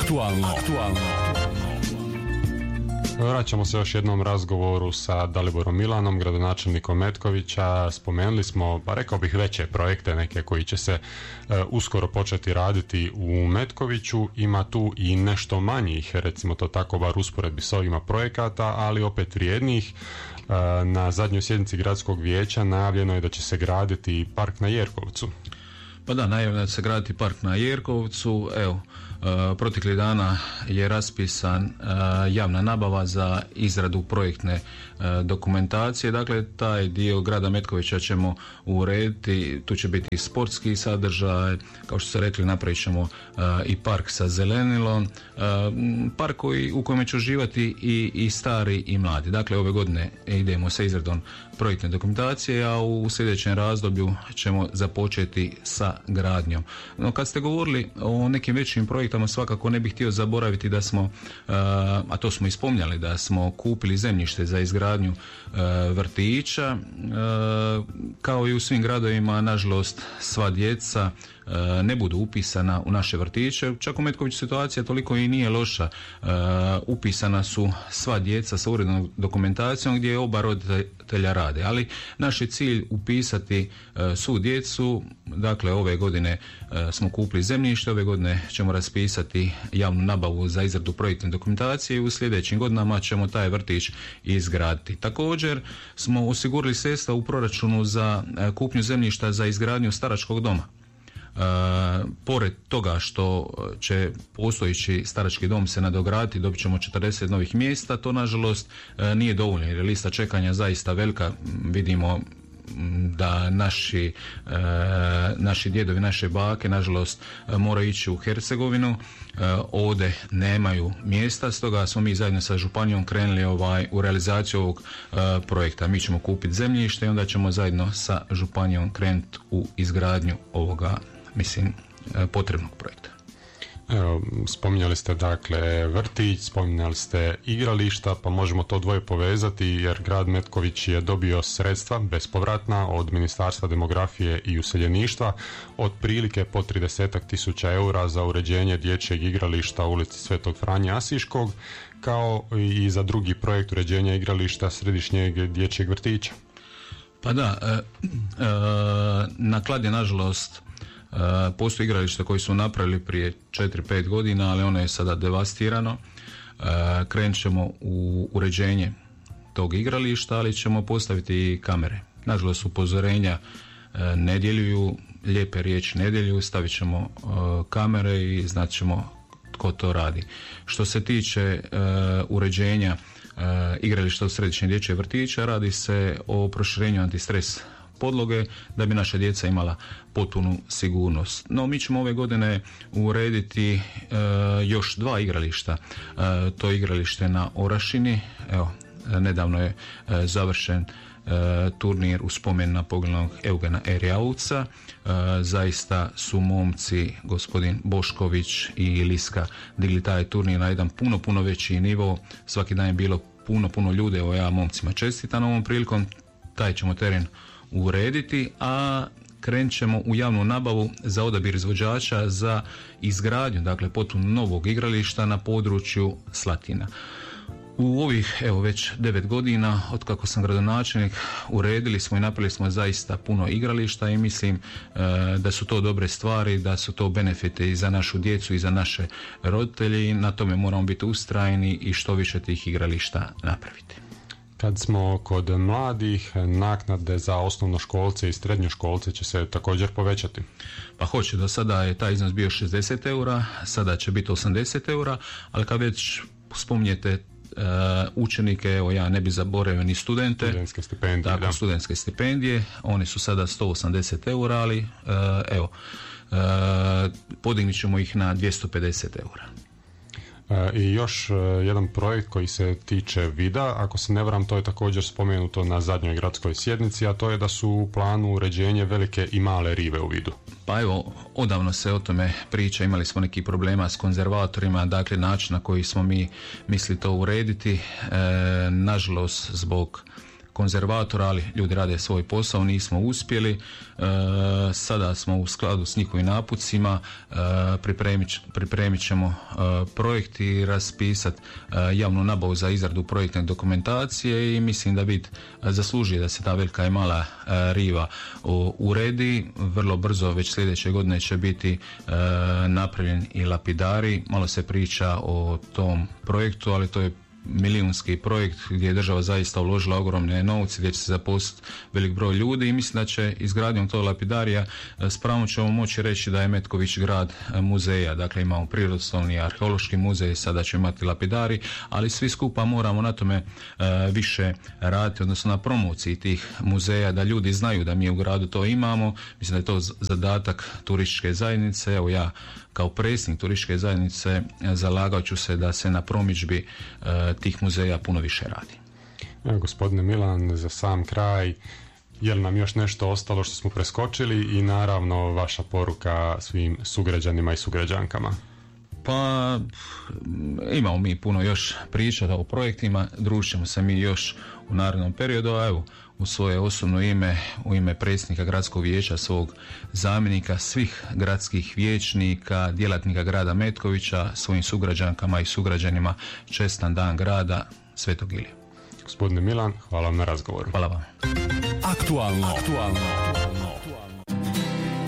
Aktualno. Vraćamo se još jednom razgovoru sa Daliborom Milanom, gradonačelnikom Metkovića. Spomenuli smo, pa rekao bih, veće projekte, neke koji će se uskoro početi raditi u Metkoviću. Ima tu i nešto manjih, recimo to tako, bar usporedbi s ovima projekata, ali opet vrijednih. Na zadnjoj sjednici gradskog vijeća najavljeno je da će se graditi park na Jerkovcu. Pa da, najavljeno je da će se graditi park na Jerkovcu. Evo, proteklih dana je raspisan javna nabava za izradu projektne dokumentacije. Dakle, taj dio grada Metkovića ćemo urediti. Tu će biti i sportski sadržaj, kao što ste rekli, napravit ćemo i park sa zelenilom, park u kojem će uživati i stari i mladi. Dakle, ove godine idemo sa izradom projektne dokumentacije, a u sljedećem razdoblju ćemo započeti sa gradnjom. No, kad ste govorili o nekim većim projektama, svakako ne bih htio zaboraviti da smo, a to smo i spominjali, da smo kupili zemljište za izgradnju vrtića. Kao i u svim gradovima, nažalost, sva djeca ne budu upisana u naše vrtiće. Čak u Metkoviću situacija toliko i nije loša. Upisana su sva djeca sa urednom dokumentacijom gdje oba roditelja rade, ali naš je cilj upisati svu djecu. Dakle, ove godine smo kupili zemljište, ove godine ćemo raspisati javnu nabavu za izradu projektne dokumentacije i u sljedećim godinama ćemo taj vrtić izgraditi. Također smo osigurali sredstva u proračunu za kupnju zemljišta za izgradnju staračkog doma. Pored toga što će postojeći starački dom se nadograditi, dobit ćemo 40 novih mjesta, to nažalost nije dovoljno jer je lista čekanja zaista velika. Vidimo da naši djedovi, naše bake nažalost moraju ići u Hercegovinu, ovdje nemaju mjesta, stoga smo mi zajedno sa županijom krenuli u realizaciju ovog projekta. Mi ćemo kupiti zemljište i onda ćemo zajedno sa županijom krenuti u izgradnju ovoga, potrebnog projekta. Evo, spominjali ste dakle vrtić, spominjali ste igrališta, pa možemo to dvoje povezati jer grad Metković je dobio sredstva bespovratna od Ministarstva demografije i useljeništva, otprilike po 30.000 eura za uređenje dječjeg igrališta u ulici Svetog Franje Asiškog, kao i za drugi projekt uređenja igrališta središnjeg dječjeg vrtića. Pa da, na Kladnje nažalost postoji igralište koji su napravili prije 4-5 godina, ali ono je sada devastirano. Krenut ćemo u uređenje tog igrališta, ali ćemo postaviti i kamere. Nažalost, upozorenja ne djeluju, lijepe riječi ne djeluju, stavit ćemo kamere i znat ćemo tko to radi. Što se tiče uređenja igrališta u središnjem dječjem vrtića, radi se o proširenju antistres podloge da bi naša djeca imala potpunu sigurnost. No, mi ćemo ove godine urediti još 2 igrališta. To je igralište na Orašini. Evo, nedavno je završen turnir u spomen na poginulog Eugena Erjauca. Zaista su momci, gospodin Bošković i Liska, digli taj turnir na jedan puno veći nivo. Svaki dan je bilo puno ljude. Evo, ja momcima čestitam ovom prilikom. Taj ćemo teren urediti, a krenut ćemo u javnu nabavu za odabir izvođača za izgradnju, dakle, potpuno novog igrališta na području Slatina. U ovih, već 9 godina od kako sam gradonačelnik, uredili smo i napravili smo zaista puno igrališta i mislim da su to dobre stvari, da su to benefite i za našu djecu i za naše roditelje i na tome moramo biti ustrajni i što više tih igrališta napraviti. Kad smo kod mladih, naknade za osnovnoškolce i srednjoškolce će se također povećati? Pa hoće, do sada je taj iznos bio 60 eura, sada će biti 80 eura, ali kad već spominjete učenike, evo ja ne bi zaboravio ni studente. Studentske stipendije. Dakle, studentske stipendije, one su sada 180 eura, ali podignut ćemo ih na 250 eura. I još jedan projekt koji se tiče vida, ako se ne varam, to je također spomenuto na zadnjoj gradskoj sjednici, a to je da su u planu uređenje velike i male rive u Vidu. Pa evo, odavno se o tome priča, imali smo neki problema s konzervatorima, dakle način na koji smo mi mislili to urediti, nažalost zbog konzervatora, ali ljudi rade svoj posao, nismo uspjeli. Sada smo u skladu s njihovim napucima, pripremit ćemo projekt i raspisati javnu nabavu za izradu projektne dokumentacije i mislim da vid zaslužuje da se ta velika i mala riva uredi. Vrlo brzo, već sljedeće godine će biti napravljen i lapidari. Malo se priča o tom projektu, ali to je milijunski projekt gdje je država zaista uložila ogromne novce, gdje će se zaposliti velik broj ljudi i mislim da će izgradnjom tog lapidarija s pravom ćemo moći reći da je Metković grad muzeja. Dakle, imamo prirodoslovni arheološki muzej, sada ćemo imati lapidari, ali svi skupa moramo na tome više raditi, odnosno na promociji tih muzeja, da ljudi znaju da mi u gradu to imamo. Mislim da je to zadatak turističke zajednice. Evo ja kao predsjednik turističke zajednice zalagao ću se da se na promidžbi tih muzeja puno više radi. Evo, gospodine Milan, za sam kraj, je li nam još nešto ostalo što smo preskočili i naravno vaša poruka svim sugrađanima i sugrađankama? Pa imamo mi puno još priča o projektima, družit ćemo se mi još u narednom periodu, a evo u svoje osobno ime, u ime predsjednika gradskog vijeća, svog zamjenika, svih gradskih vijećnika, djelatnika grada Metkovića, svojim sugrađankama i sugrađanima čestan dan grada Svetog Ilije. Gospodine Milan, hvala vam na razgovoru. Hvala vam. Aktualno.